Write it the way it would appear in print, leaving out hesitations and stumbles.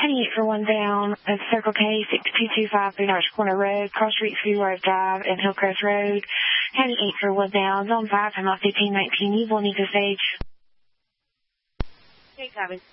Heading 8 for 1 down at Circle K, 6225 Boone Arch Corner Road, Cross Street, Freeway Drive, and Hillcrest Road. Heading 8 for 1 down, Zone 5, time off 1519, you will need to stage. Okay, copy.